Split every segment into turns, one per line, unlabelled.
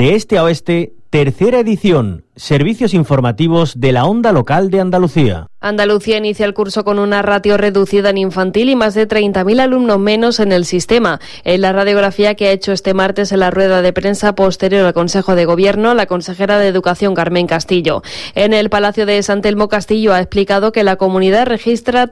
De este a oeste, tercera edición, servicios informativos de la Onda Local de Andalucía.
Andalucía inicia el curso con una ratio reducida en infantil y más de 30.000 alumnos menos en el sistema. En la radiografía que ha hecho este martes en la rueda de prensa posterior al Consejo de Gobierno, la consejera de Educación, Carmen Castillo. En el Palacio de San Telmo, Castillo ha explicado que la comunidad registra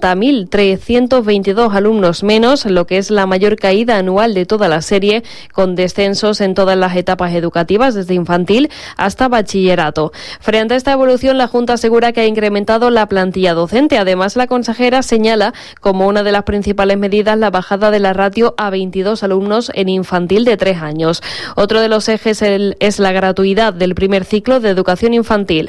30.322 alumnos menos, lo que es la mayor caída anual de toda la serie, con descensos en todas las etapas educativas, desde infantil hasta bachillerato. Frente a esta evolución, la Junta asegura que ha incrementado la plantilla docente. Además, la consejera señala como una de las principales medidas la bajada de la ratio a 22 alumnos en infantil de 3 años. Otro de los ejes es la gratuidad del primer ciclo de educación infantil.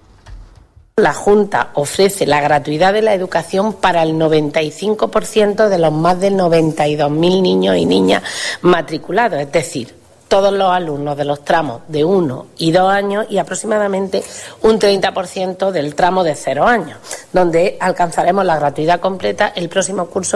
La Junta ofrece la gratuidad de la educación para el 95% de los más de 92.000 niños y niñas matriculados, es decir, todos los alumnos de los tramos de 1 y 2 años y aproximadamente un 30% del tramo de 0 años, donde alcanzaremos la gratuidad completa el próximo curso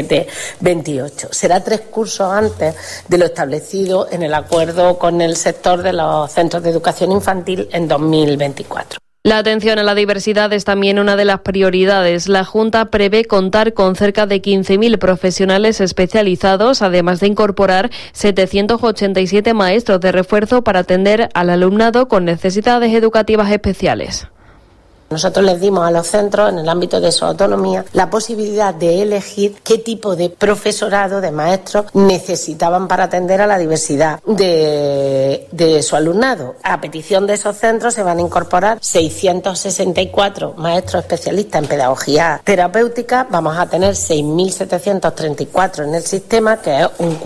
27-28. Será 3 cursos antes de lo establecido en el acuerdo con el sector de los centros de educación infantil en 2024.
La atención a la diversidad es también una de las prioridades. La Junta prevé contar con cerca de 15.000 profesionales especializados, además de incorporar 787 maestros de refuerzo para atender al alumnado con necesidades educativas especiales.
Nosotros les dimos a los centros, en el ámbito de su autonomía, la posibilidad de elegir qué tipo de profesorado, de maestros, necesitaban para atender a la diversidad de su alumnado. A petición de esos centros se van a incorporar 664 maestros especialistas en pedagogía terapéutica. Vamos a tener 6.734 en el sistema, que es un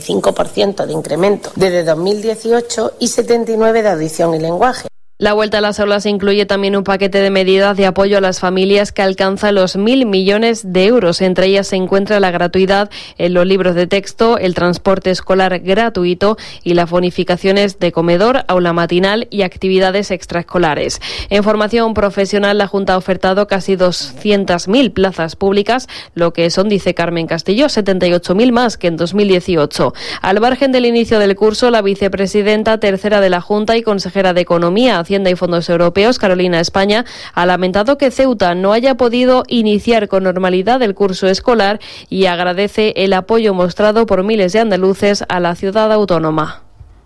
45% de incremento desde 2018, y 79 de audición y lenguaje.
La vuelta a las aulas incluye también un paquete de medidas de apoyo a las familias que alcanza los 1.000 millones de euros. Entre ellas se encuentra la gratuidad en los libros de texto, el transporte escolar gratuito y las bonificaciones de comedor, aula matinal y actividades extraescolares. En formación profesional, la Junta ha ofertado casi 200.000 plazas públicas, lo que son, dice Carmen Castillo, 78.000 más que en 2018. Al margen del inicio del curso, la vicepresidenta tercera de la Junta y consejera de Economía, Hacienda y Fondos Europeos, Carolina España, ha lamentado que Ceuta no haya podido iniciar con normalidad el curso escolar y agradece el apoyo mostrado por miles de andaluces a la ciudad autónoma.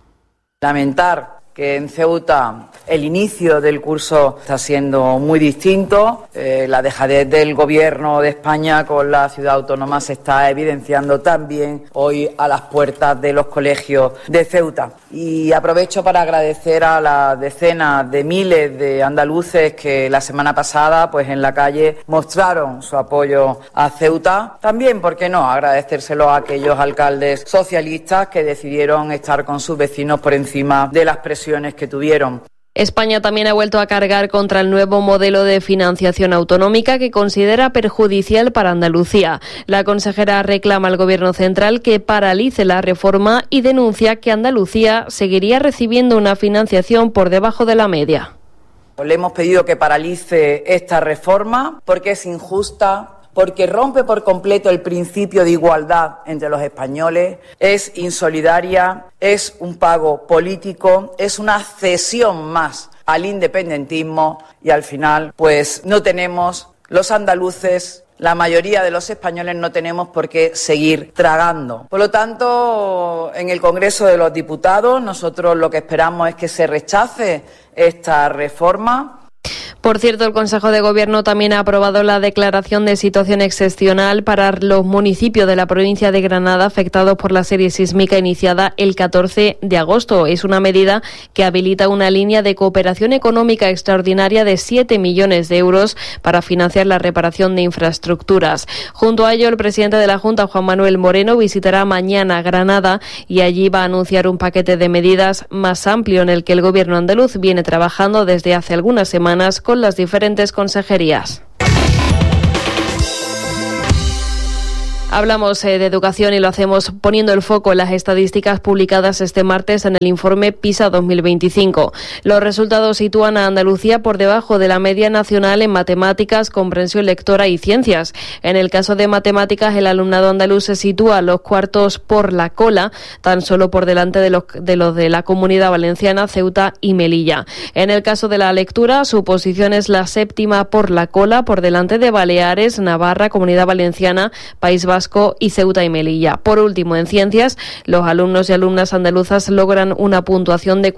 Lamentar que en Ceuta el inicio del curso está siendo muy distinto. La dejadez del Gobierno de España con la ciudad autónoma se está evidenciando también hoy a las puertas de los colegios de Ceuta. Y aprovecho para agradecer a las decenas de miles de andaluces que la semana pasada, pues en la calle, mostraron su apoyo a Ceuta. También, ¿por qué no?, agradecérselo a aquellos alcaldes socialistas que decidieron estar con sus vecinos por encima de las presiones que tuvieron.
España también ha vuelto a cargar contra el nuevo modelo de financiación autonómica que considera perjudicial para Andalucía. La consejera reclama al Gobierno central que paralice la reforma y denuncia que Andalucía seguiría recibiendo una financiación por debajo de la media.
Le hemos pedido que paralice esta reforma porque es injusta, porque rompe por completo el principio de igualdad entre los españoles, es insolidaria, es un pago político, es una cesión más al independentismo y al final pues no tenemos los andaluces, la mayoría de los españoles no tenemos por qué seguir tragando. Por lo tanto, en el Congreso de los Diputados nosotros lo que esperamos es que se rechace esta reforma.
Por cierto, el Consejo de Gobierno también ha aprobado la declaración de situación excepcional para los municipios de la provincia de Granada afectados por la serie sísmica iniciada el 14 de agosto. Es una medida que habilita una línea de cooperación económica extraordinaria de 7 millones de euros para financiar la reparación de infraestructuras. Junto a ello, el presidente de la Junta, Juan Manuel Moreno, visitará mañana Granada y allí va a anunciar un paquete de medidas más amplio en el que el Gobierno andaluz viene trabajando desde hace algunas semanas con las diferentes consejerías. Hablamos de educación y lo hacemos poniendo el foco en las estadísticas publicadas este martes en el informe PISA 2025. Los resultados sitúan a Andalucía por debajo de la media nacional en matemáticas, comprensión lectora y ciencias. En el caso de matemáticas, el alumnado andaluz se sitúa a los cuartos por la cola, tan solo por delante de los de la Comunidad Valenciana, Ceuta y Melilla. En el caso de la lectura, su posición es la séptima por la cola, por delante de Baleares, Navarra, Comunidad Valenciana, País Vasco y Ceuta y Melilla. Por último, en ciencias, los alumnos y alumnas andaluzas logran una puntuación de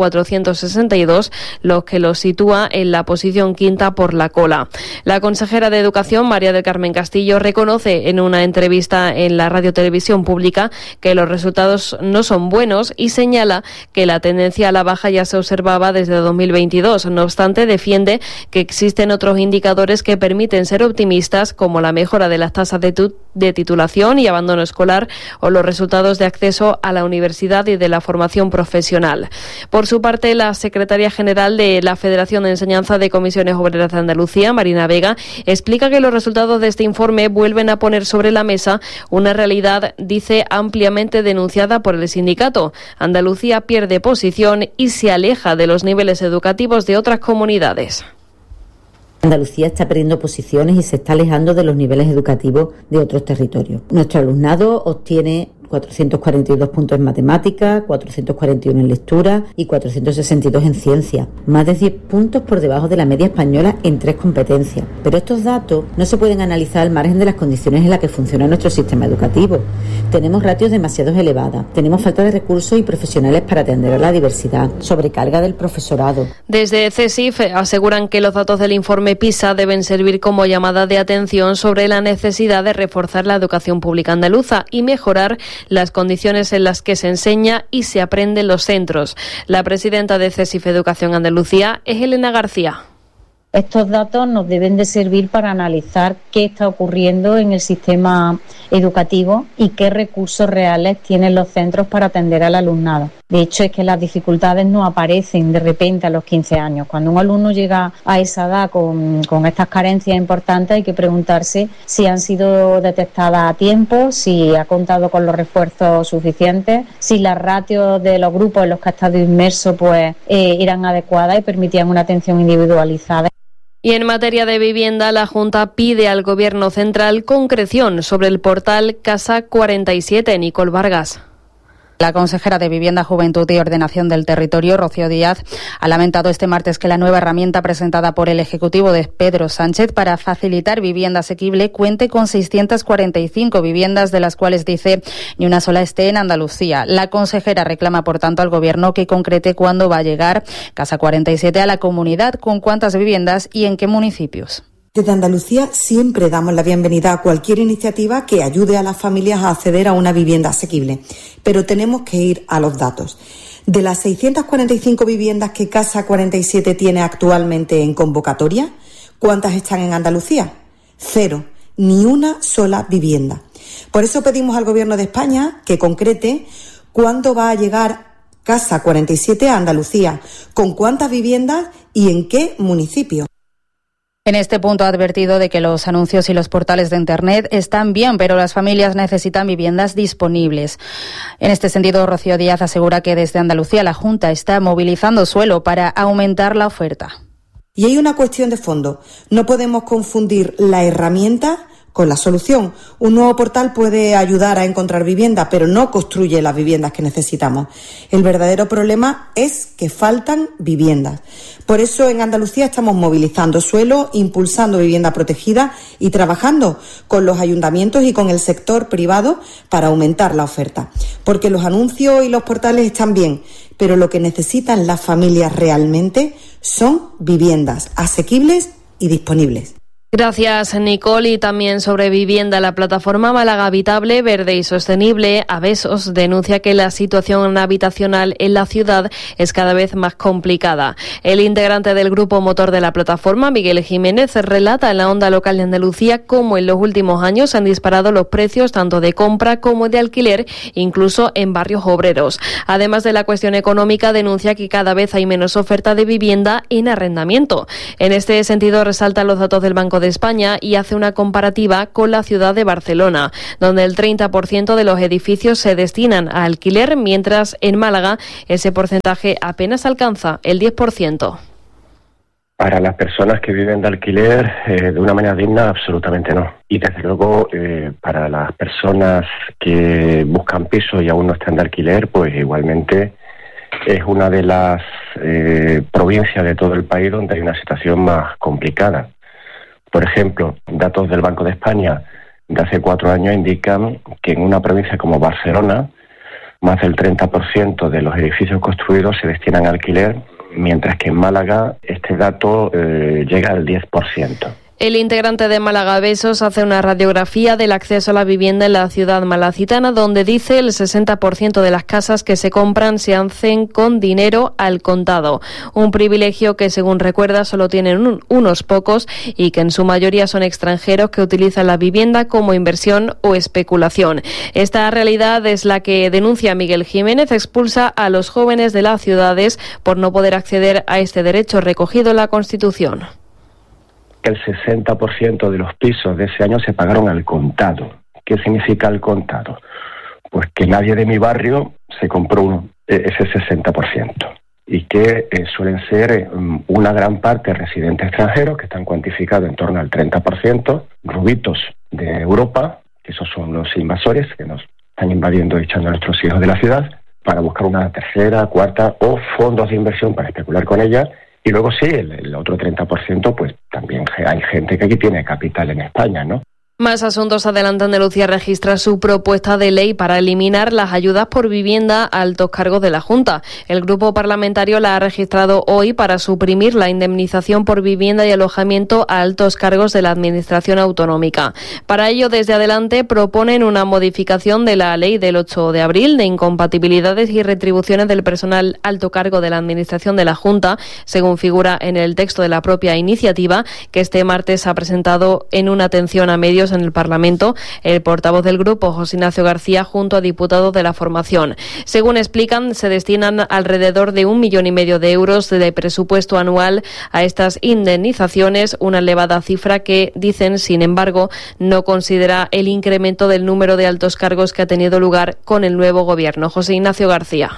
462, lo que los sitúa en la posición quinta por la cola. La consejera de Educación, María del Carmen Castillo, reconoce en una entrevista en la Radio Televisión Pública que los resultados no son buenos y señala que la tendencia a la baja ya se observaba desde 2022. No obstante, defiende que existen otros indicadores que permiten ser optimistas, como la mejora de las tasas de titulación y abandono escolar o los resultados de acceso a la universidad y de la formación profesional. Por su parte, la secretaria general de la Federación de Enseñanza de Comisiones Obreras de Andalucía, Marina Vega, explica que los resultados de este informe vuelven a poner sobre la mesa una realidad, dice, ampliamente denunciada por el sindicato. Andalucía pierde posición y se aleja de los niveles educativos de otras comunidades.
Andalucía está perdiendo posiciones y se está alejando de los niveles educativos de otros territorios. Nuestro alumnado obtiene 442 puntos en matemáticas, 441 en lectura y 462 en ciencia, más de 10 puntos por debajo de la media española en 3 competencias. Pero estos datos no se pueden analizar al margen de las condiciones en las que funciona nuestro sistema educativo. Tenemos ratios demasiado elevadas, tenemos falta de recursos y profesionales para atender a la diversidad, sobrecarga del profesorado.
Desde CESIF aseguran que los datos del informe PISA deben servir como llamada de atención sobre la necesidad de reforzar la educación pública andaluza y mejorar las condiciones en las que se enseña y se aprende en los centros. La presidenta de CESIF Educación Andalucía es Elena García.
Estos datos nos deben de servir para analizar qué está ocurriendo en el sistema educativo y qué recursos reales tienen los centros para atender al alumnado. De hecho, es que las dificultades no aparecen de repente a los 15 años. Cuando un alumno llega a esa edad con estas carencias importantes, hay que preguntarse si han sido detectadas a tiempo, si ha contado con los refuerzos suficientes, si las ratios de los grupos en los que ha estado inmerso eran adecuadas y permitían una atención individualizada.
Y en materia de vivienda, la Junta pide al Gobierno central concreción sobre el portal Casa 47. Nicole Vargas.
La consejera de Vivienda, Juventud y Ordenación del Territorio, Rocío Díaz, ha lamentado este martes que la nueva herramienta presentada por el Ejecutivo de Pedro Sánchez para facilitar vivienda asequible cuente con 645 viviendas, de las cuales, dice, ni una sola esté en Andalucía. La consejera reclama, por tanto, al Gobierno que concrete cuándo va a llegar Casa 47 a la comunidad, con cuántas viviendas y en qué municipios.
Desde Andalucía siempre damos la bienvenida a cualquier iniciativa que ayude a las familias a acceder a una vivienda asequible, pero tenemos que ir a los datos. De las 645 viviendas que Casa 47 tiene actualmente en convocatoria, ¿cuántas están en Andalucía? 0, ni una sola vivienda. Por eso pedimos al Gobierno de España que concrete cuándo va a llegar Casa 47 a Andalucía, con cuántas viviendas y en qué municipio.
En este punto ha advertido de que los anuncios y los portales de Internet están bien, pero las familias necesitan viviendas disponibles. En este sentido, Rocío Díaz asegura que desde Andalucía la Junta está movilizando suelo para aumentar la oferta.
Y hay una cuestión de fondo. No podemos confundir la herramienta con la solución. Un nuevo portal puede ayudar a encontrar vivienda, pero no construye las viviendas que necesitamos. El verdadero problema es que faltan viviendas. Por eso en Andalucía estamos movilizando suelo, impulsando vivienda protegida y trabajando con los ayuntamientos y con el sector privado para aumentar la oferta. Porque los anuncios y los portales están bien, pero lo que necesitan las familias realmente son viviendas asequibles y disponibles.
Gracias, Nicole. Y también sobre vivienda, la plataforma Málaga Habitable, Verde y Sostenible, Abesos, denuncia que la situación habitacional en la ciudad es cada vez más complicada. El integrante del grupo motor de la plataforma, Miguel Jiménez, relata en la Onda Local de Andalucía cómo en los últimos años se han disparado los precios tanto de compra como de alquiler, incluso en barrios obreros. Además de la cuestión económica, denuncia que cada vez hay menos oferta de vivienda en arrendamiento. En este sentido, resaltan los datos del Banco Banco de España y hace una comparativa con la ciudad de Barcelona, donde el 30% de los edificios se destinan a alquiler, mientras en Málaga ese porcentaje apenas alcanza el 10%.
Para las personas que viven de alquiler de una manera digna, absolutamente no. Y desde luego para las personas que buscan piso y aún no están de alquiler, pues igualmente es una de las provincias de todo el país donde hay una situación más complicada. Por ejemplo, datos del Banco de España de hace 4 años indican que en una provincia como Barcelona, más del 30% de los edificios construidos se destinan a alquiler, mientras que en Málaga este dato llega al 10%.
El integrante de Málaga Besos hace una radiografía del acceso a la vivienda en la ciudad malacitana, donde dice el 60% de las casas que se compran se hacen con dinero al contado. Un privilegio que, según recuerda, solo tienen unos pocos y que en su mayoría son extranjeros que utilizan la vivienda como inversión o especulación. Esta realidad es la que denuncia Miguel Jiménez, expulsa a los jóvenes de las ciudades por no poder acceder a este derecho recogido en la Constitución.
El 60% de los pisos de ese año se pagaron al contado. ¿Qué significa al contado? Pues que nadie de mi barrio se compró ese 60%. Y que suelen ser una gran parte residentes extranjeros, que están cuantificados en torno al 30%, rubitos de Europa, que esos son los invasores que nos están invadiendo y echando a nuestros hijos de la ciudad, para buscar una tercera, cuarta o fondos de inversión para especular con ellas. Y luego sí, el otro 30%, pues también hay gente que aquí tiene capital en España, ¿no?
Más asuntos. Adelante Andalucía registra su propuesta de ley para eliminar las ayudas por vivienda a altos cargos de la Junta. El grupo parlamentario la ha registrado hoy para suprimir la indemnización por vivienda y alojamiento a altos cargos de la Administración autonómica. Para ello, desde Adelante proponen una modificación de la ley del 8 de abril de incompatibilidades y retribuciones del personal alto cargo de la Administración de la Junta, según figura en el texto de la propia iniciativa, que este martes ha presentado en una atención a medios en el Parlamento el portavoz del grupo, José Ignacio García, junto a diputados de la formación. Según explican, se destinan alrededor de 1,5 millones de euros de presupuesto anual a estas indemnizaciones, una elevada cifra que, dicen, sin embargo, no considera el incremento del número de altos cargos que ha tenido lugar con el nuevo gobierno. José Ignacio García.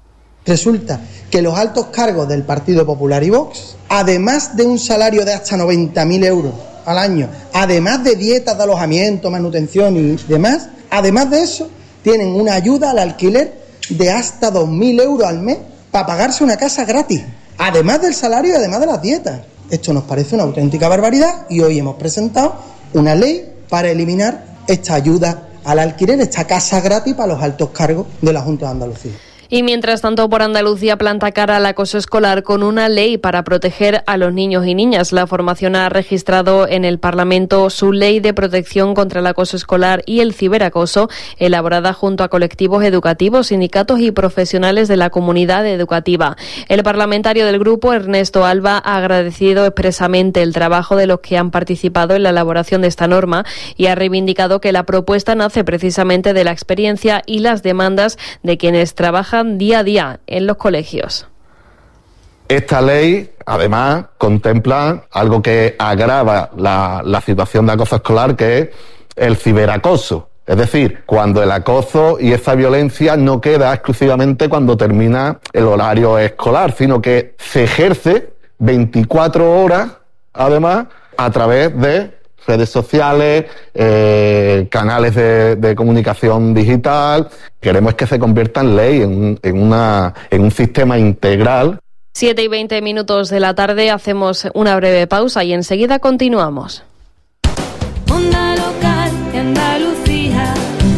Resulta que los altos cargos del Partido Popular y Vox, además de un salario de hasta 90.000 euros al año, además de dietas de alojamiento, manutención y demás, además de eso, tienen una ayuda al alquiler de hasta 2.000 euros al mes para pagarse una casa gratis, además del salario y además de las dietas. Esto nos parece una auténtica barbaridad y hoy hemos presentado una ley para eliminar esta ayuda al alquiler, esta casa gratis para los altos cargos de la Junta de Andalucía.
Y mientras tanto, por Andalucía planta cara al acoso escolar con una ley para proteger a los niños y niñas. La formación ha registrado en el Parlamento su ley de protección contra el acoso escolar y el ciberacoso, elaborada junto a colectivos educativos, sindicatos y profesionales de la comunidad educativa. El parlamentario del grupo, Ernesto Alba, ha agradecido expresamente el trabajo de los que han participado en la elaboración de esta norma y ha reivindicado que la propuesta nace precisamente de la experiencia y las demandas de quienes trabajan día a día en los colegios.
Esta ley, además, contempla algo que agrava la situación de acoso escolar, que es el ciberacoso. Es decir, cuando el acoso y esa violencia no queda exclusivamente cuando termina el horario escolar, sino que se ejerce 24 horas, además, a través de redes sociales, canales de comunicación digital. Queremos que se convierta en ley, en un sistema integral.
7:20 de la tarde, hacemos una breve pausa y enseguida continuamos.
Onda Local de Andalucía.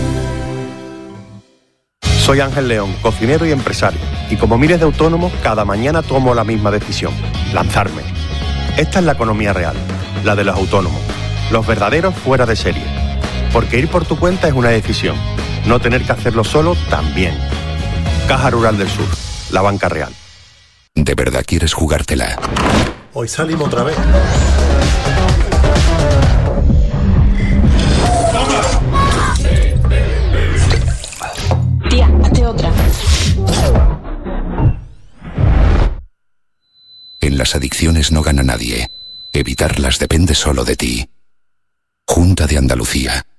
Soy Ángel León, cocinero y empresario, y como miles de autónomos, cada mañana tomo la misma decisión: lanzarme. Esta es la economía real, la de los autónomos, los verdaderos fuera de serie. Porque ir por tu cuenta es una decisión, no tener que hacerlo solo también. Caja Rural del Sur, la banca real.
¿De verdad quieres jugártela?
Hoy salimos otra vez.
Tía, hazte otra.
En las adicciones no gana nadie. Evitarlas depende solo de ti. Junta de Andalucía.